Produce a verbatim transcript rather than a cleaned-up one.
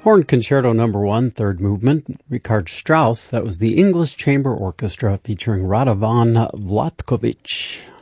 Horn Concerto Number One, Third Movement, Richard Strauss. That was the English Chamber Orchestra featuring Radovan Vlatkovich